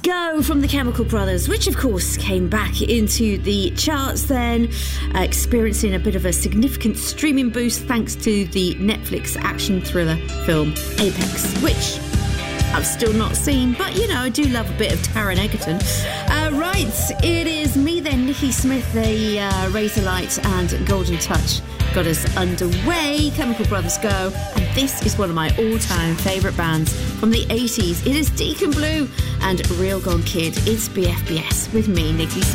Go from the Chemical Brothers, which of course came back into the charts then, experiencing a bit of a significant streaming boost thanks to the Netflix action thriller film Apex, which I've still not seen, but you know, I do love a bit of Taron Egerton. Right, it is me then, Nikki Smith, the Razorlight and Golden Touch got us underway. Chemical Brothers go, and this is one of my all-time favourite bands from the 80s. It is Deacon Blue and Real Gone Kid. It's BFBS with me, Nikki Smith.